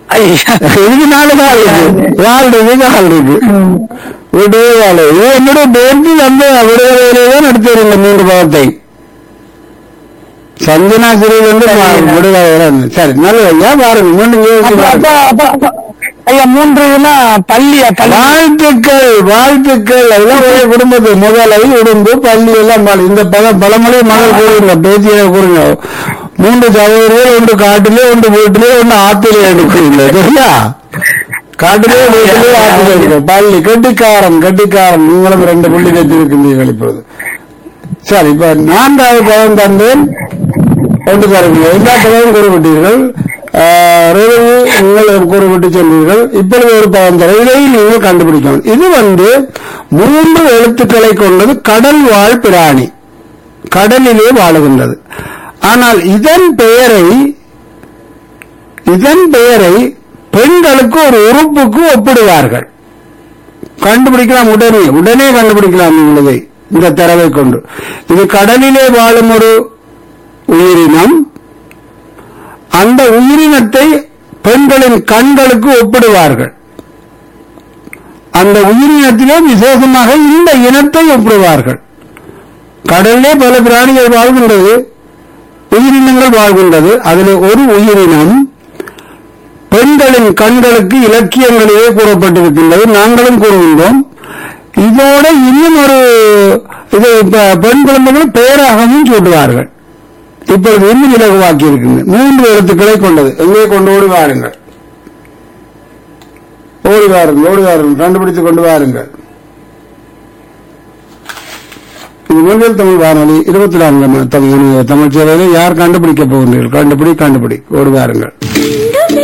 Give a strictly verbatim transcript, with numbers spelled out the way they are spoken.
இதுக்கு நாலு கால் இருக்கு, கால் இருக்கு, கால் இருக்கு, விடுதலை கால. இது என்னுடைய பேருக்கு வந்து விடுதலையிலேதான் எடுத்துருங்க மூன்று பதத்தை. சந்தனாசிரியர் வந்து விடுதலை. சரி, நல்லது ஐயா, பாருங்க மீண்டும் ஐயா. மூன்று பள்ளி. வாழ்த்துக்கள், வாழ்த்துக்கள். எல்லாம் ஒரே குடும்பத்து முதலை உடும்பு பள்ளி எல்லாம் இந்த பல பழமொழி மகள் கூறுங்க, பேச்சியை கூறுங்க. மூன்று சகோதரர்கள், ஒன்று காட்டிலே, ஒன்று வீட்டிலே, ஒன்று ஆத்திலே எடுக்கிறீங்க. சரியா? காட்டிலே, வீட்டிலே, ஆத்திலே எடுக்க. பள்ளி கெட்டிக்காரன், கெட்டிக்காரன். நீங்களும் ரெண்டு புள்ளி கட்டிருக்கின்றீர்கள் இப்பொழுது. சரி, இப்ப நான்காவது பதம் தந்தேன். ஒன்று தருங்க. எல்லா பதவும் கூறப்பட்டீர்கள். நீங்கள் கூறப்பட்டு சென்றீர்கள். இப்பொழுது ஒரு பதம் தர, இதை நீங்கள் கண்டுபிடிக்கணும். இது வந்து மூன்று எழுத்துக்களை கொண்டது. கடல் வாழ் பிராணி, கடலிலே வாழுகின்றது. ஆனால் இதன் பெயரை இதன் பெயரை பெண்களுக்கு ஒரு உறுப்புக்கு ஒப்பிடுவார்கள். கண்டுபிடிக்கலாம், உடனே உடனே கண்டுபிடிக்கலாம் உங்களை இந்த தரவை கொண்டு. இது கடலிலே வாழும் ஒரு உயிரினம். அந்த உயிரினத்தை பெண்களின் கண்களுக்கு ஒப்பிடுவார்கள். அந்த உயிரினத்திலே விசேஷமாக இந்த இனத்தை ஒப்பிடுவார்கள். கடலிலே பல பிராணிகள் வாழ்கின்றது, உயிரினங்கள் வாழ்கின்றது. அதில் ஒரு உயிரினம் பெண்களின் கண்களுக்கு இலக்கியங்களிலே கூறப்பட்டிருக்கின்றது, நாங்களும் கூறுகின்றோம். இதோட இன்னும் ஒரு இது பெண் குழந்தைகள் பெயராகவும் சூட்டுவார்கள். இப்பொழுது இன்னும் இலகுவாக்கி இருக்கின்றன. மூன்று எழுத்துக்களை கொண்டது. எங்கே கொண்டு ஓடி வாருங்கள், ஓடி வாருங்கள், ஓடி வாருங்கள், கண்டுபிடித்துக் கொண்டு வாருங்கள். இது முதல் தமிழ் வானொலி இருபத்தி நான்கு தமிழ் சேவையில் யார் கண்டுபிடிக்க போகின்றீர்கள்? கண்டுபிடி, கண்டுபிடி, ஓடி வாருங்கள்.